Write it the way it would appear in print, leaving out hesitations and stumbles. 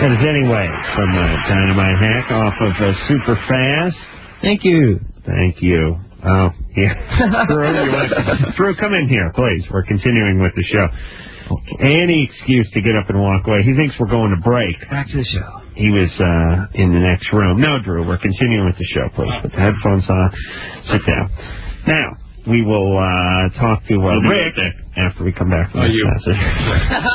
That is Anyway from Dynamite Hack off of Super Fast. Thank you. Thank you. Oh, yeah. Drew, come in here, please. We're continuing with the show. Any excuse to get up and walk away. He thinks we're going to break. Back to the show. He was in the next room. No, Drew, we're continuing with the show, please. Put the headphones on. Sit down. Now, we will talk to Rick after we come back from this message.